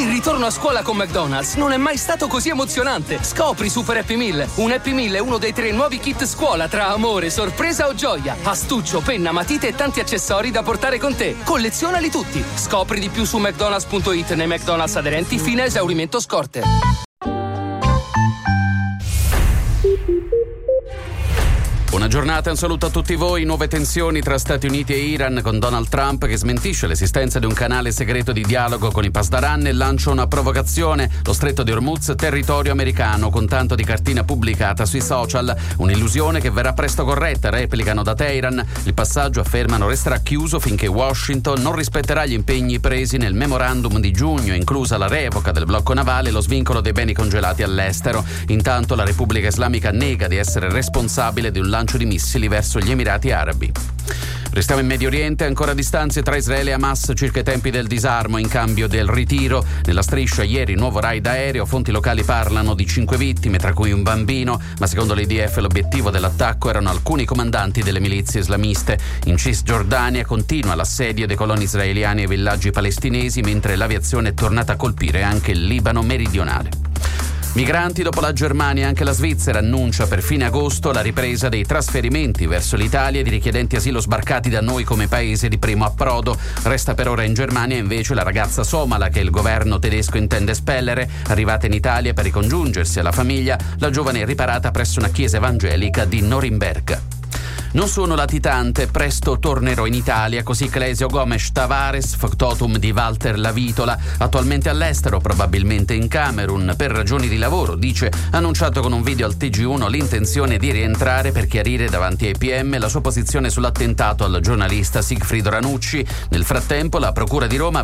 Il ritorno a scuola con McDonald's non è mai stato così emozionante. Scopri Super Happy Meal. Un Happy Meal è uno dei 3 nuovi kit scuola tra amore, sorpresa o gioia. Astuccio, penna, matite e tanti accessori da portare con te. Collezionali tutti. Scopri di più su McDonald's.it nei McDonald's aderenti fino a esaurimento scorte. Buona giornata e un saluto a tutti voi. Nuove tensioni tra Stati Uniti e Iran, con Donald Trump che smentisce l'esistenza di un canale segreto di dialogo con i Pasdaran e lancia una provocazione. Lo stretto di Hormuz, territorio americano, con tanto di cartina pubblicata sui social. Un'illusione che verrà presto corretta, replicano da Teheran. Il passaggio, affermano, resterà chiuso finché Washington non rispetterà gli impegni presi nel memorandum di giugno, inclusa la revoca del blocco navale e lo svincolo dei beni congelati all'estero. Intanto la Repubblica Islamica nega di essere responsabile di un lancio di missili verso gli Emirati Arabi. Restiamo in Medio Oriente, ancora distanze tra Israele e Hamas circa i tempi del disarmo in cambio del ritiro. Nella striscia ieri nuovo raid aereo, fonti locali parlano di 5 vittime, tra cui un bambino, ma secondo l'IDF l'obiettivo dell'attacco erano alcuni comandanti delle milizie islamiste. In Cisgiordania continua l'assedio dei coloni israeliani ai villaggi palestinesi, mentre l'aviazione è tornata a colpire anche il Libano meridionale. Migranti, dopo la Germania anche la Svizzera annuncia per fine agosto la ripresa dei trasferimenti verso l'Italia di richiedenti asilo sbarcati da noi come paese di primo approdo. Resta per ora in Germania invece la ragazza somala che il governo tedesco intende espellere. Arrivata in Italia per ricongiungersi alla famiglia, la giovane è riparata presso una chiesa evangelica di Norimberga. Non sono latitante, presto tornerò in Italia, così Clesio Gomes Tavares, factotum di Walter Lavitola, attualmente all'estero, probabilmente in Camerun, per ragioni di lavoro, dice, annunciato con un video al TG1 l'intenzione di rientrare per chiarire davanti ai PM la sua posizione sull'attentato al giornalista Sigfrido Ranucci. Nel frattempo la Procura di Roma